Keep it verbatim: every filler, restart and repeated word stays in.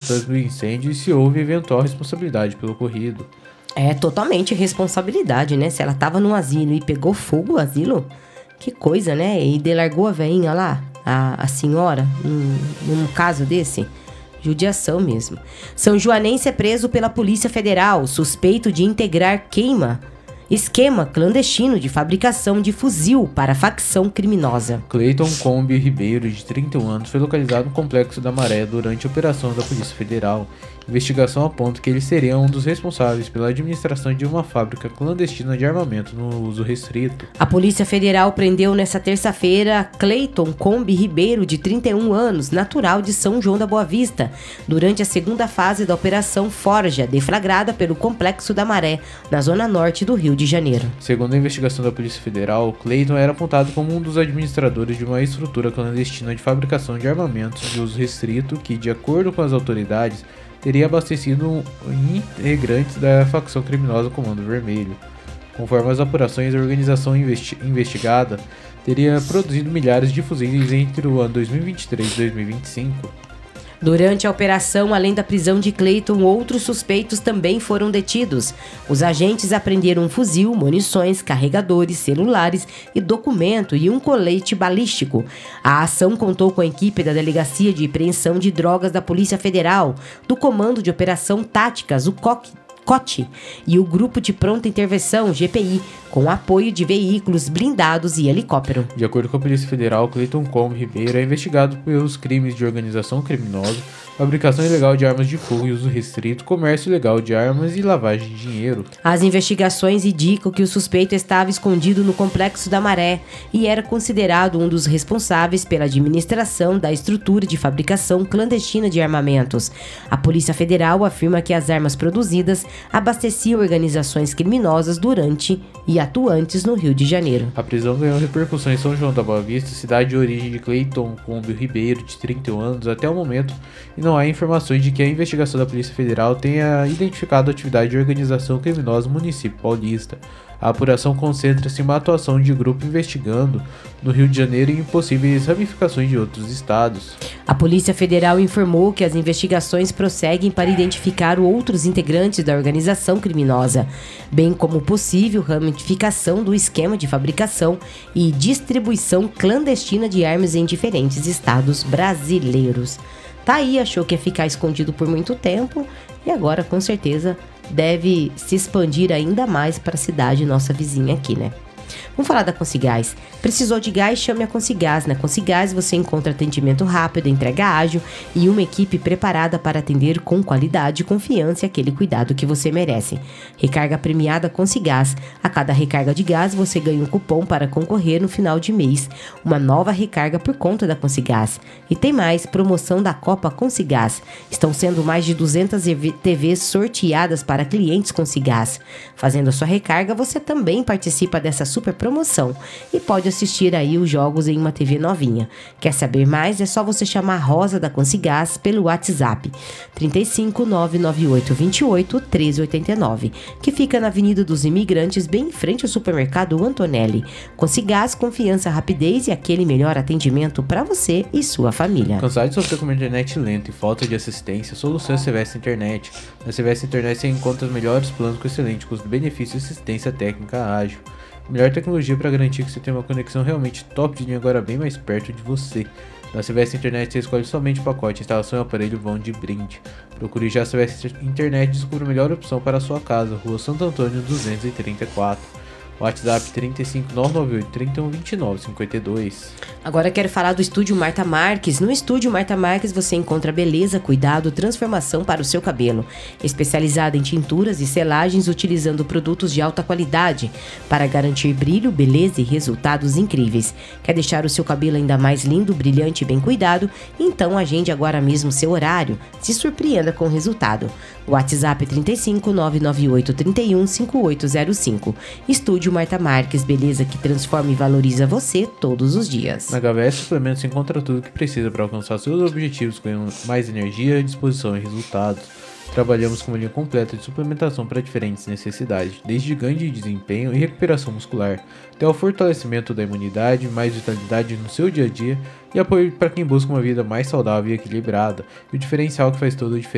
circunstâncias do incêndio e se houve eventual responsabilidade pelo ocorrido. É totalmente responsabilidade, né? Se ela tava num asilo e pegou fogo o asilo, que coisa, né? E delargou a veinha lá, a, a senhora, num, num caso desse. Judiação mesmo. São Joanense é preso pela Polícia Federal, suspeito de integrar queima. Esquema clandestino de fabricação de fuzil para facção criminosa. Cleiton Combi Ribeiro, de trinta e um anos, foi localizado no Complexo da Maré durante a operação da Polícia Federal. Investigação aponta que ele seria um dos responsáveis pela administração de uma fábrica clandestina de armamento no uso restrito. A Polícia Federal prendeu nesta terça-feira Cleiton Combi Ribeiro, de trinta e um anos, natural de São João da Boa Vista, durante a segunda fase da Operação Forja, deflagrada pelo Complexo da Maré, na zona norte do Rio de Janeiro. Segundo a investigação da Polícia Federal, Cleiton era apontado como um dos administradores de uma estrutura clandestina de fabricação de armamentos de uso restrito que, de acordo com as autoridades, teria abastecido integrantes da facção criminosa Comando Vermelho. Conforme as apurações, a organização investi- investigada teria produzido milhares de fuzis entre o ano dois mil e vinte e três e dois mil e vinte e cinco. Durante a operação, além da prisão de Cleiton, outros suspeitos também foram detidos. Os agentes apreenderam um fuzil, munições, carregadores, celulares e documento e um colete balístico. A ação contou com a equipe da Delegacia de Apreensão de Drogas da Polícia Federal, do Comando de Operação Táticas, o C O C, C O T, e o Grupo de Pronta Intervenção, G P I, com apoio de veículos blindados e helicóptero. De acordo com a Polícia Federal, Cleiton Combi Ribeiro é investigado pelos crimes de organização criminosa, fabricação ilegal de armas de fogo e uso restrito, comércio ilegal de armas e lavagem de dinheiro. As investigações indicam que o suspeito estava escondido no Complexo da Maré e era considerado um dos responsáveis pela administração da estrutura de fabricação clandestina de armamentos. A Polícia Federal afirma que as armas produzidas abasteciam organizações criminosas durante e atuantes no Rio de Janeiro. A prisão ganhou repercussões em São João da Boa Vista, cidade de origem de Cleiton Combi Ribeiro, de trinta e um anos, até o momento, e não há informações de que a investigação da Polícia Federal tenha identificado a atividade de organização criminosa no município paulista. A apuração concentra-se em uma atuação de grupo investigando no Rio de Janeiro e em possíveis ramificações de outros estados. A Polícia Federal informou que as investigações prosseguem para identificar outros integrantes da organização criminosa, bem como possível ramificação do esquema de fabricação e distribuição clandestina de armas em diferentes estados brasileiros. Tá aí, achou que ia ficar escondido por muito tempo e agora com certeza deve se expandir ainda mais para a cidade nossa vizinha aqui, né? Vamos falar da Consigás. Precisou de gás? Chame a Consigás. Na Consigás você encontra atendimento rápido, entrega ágil e uma equipe preparada para atender com qualidade, confiança e aquele cuidado que você merece. Recarga premiada Consigás. A cada recarga de gás você ganha um cupom para concorrer no final de mês. Uma nova recarga por conta da Consigás. E tem mais, promoção da Copa Consigás. Estão sendo mais de duzentas T Vs sorteadas para clientes Consigás. Fazendo a sua recarga, você também participa dessa super promoção e pode assistir aí os jogos em uma T V novinha. Quer saber mais? É só você chamar a Rosa da Consigás pelo WhatsApp trinta e cinco, nove nove oito dois oito, treze oitenta e nove, que fica na Avenida dos Imigrantes, bem em frente ao supermercado Antonelli. Consigás, confiança, rapidez e aquele melhor atendimento para você e sua família. Cansado de sofrer com uma internet lenta e falta de assistência? Solução é Sevestre Internet. Na Sevestre Internet você encontra os melhores planos com excelente custo-benefício e assistência técnica ágil. Melhor tecnologia para garantir que você tenha uma conexão realmente top de linha agora bem mais perto de você. Na Sevestre Internet você escolhe somente o pacote, instalação e aparelho vão de brinde. Procure já a Sevestre Internet e descubra a melhor opção para a sua casa, Rua Santo Antônio duzentos e trinta e quatro. WhatsApp trinta e cinco, nove nove oito, trinta e um, vinte e nove, cinquenta e dois. Agora eu quero falar do Estúdio Marta Marques. No Estúdio Marta Marques você encontra beleza, cuidado, transformação para o seu cabelo. Especializada em tinturas e selagens utilizando produtos de alta qualidade para garantir brilho, beleza e resultados incríveis. Quer deixar o seu cabelo ainda mais lindo, brilhante e bem cuidado? Então agende agora mesmo seu horário. Se surpreenda com o resultado. WhatsApp trinta e cinco, nove nove oito, trinta e um, cinquenta e oito zero cinco. Estúdio Marta Marques, beleza que transforma e valoriza você todos os dias. Na H V S Suplementos você encontra tudo o que precisa para alcançar seus objetivos com mais energia, disposição e resultados. Trabalhamos com uma linha completa de suplementação para diferentes necessidades, desde ganho de desempenho e recuperação muscular, até o fortalecimento da imunidade, mais vitalidade no seu dia a dia e apoio para quem busca uma vida mais saudável e equilibrada. E o diferencial que faz toda a diferença